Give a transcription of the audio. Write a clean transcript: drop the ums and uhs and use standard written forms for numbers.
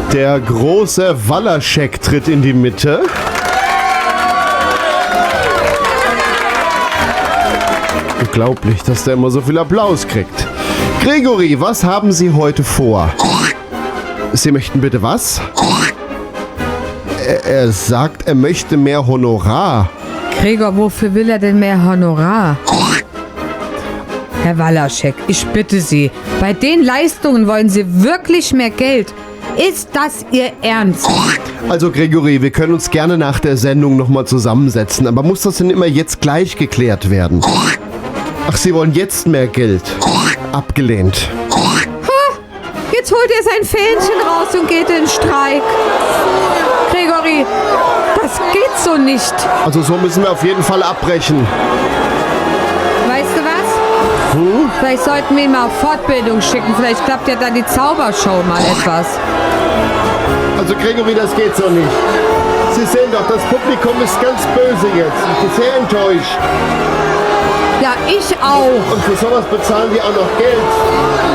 Der große Walaschek tritt in die Mitte. Unglaublich, dass der immer so viel Applaus kriegt. Gregory, was haben Sie heute vor? Sie möchten bitte was? Er sagt, er möchte mehr Honorar. Gregor, wofür will er denn mehr Honorar? Herr Walaschek, ich bitte Sie, bei den Leistungen wollen Sie wirklich mehr Geld. Ist das Ihr Ernst? Also Gregory, wir können uns gerne nach der Sendung nochmal zusammensetzen, aber muss das denn immer jetzt gleich geklärt werden? Ach, Sie wollen jetzt mehr Geld. Abgelehnt. Jetzt holt er sein Fähnchen raus und geht in den Streik. Gregory, das geht so nicht. Also so müssen wir auf jeden Fall abbrechen. Weißt du was? Vielleicht sollten wir ihn mal auf Fortbildung schicken. Vielleicht klappt ja dann die Zaubershow mal etwas. Also Gregory, das geht so nicht. Sie sehen doch, das Publikum ist ganz böse jetzt. Ich bin sehr enttäuscht. Ja, ich auch. Und für sowas bezahlen die auch noch Geld.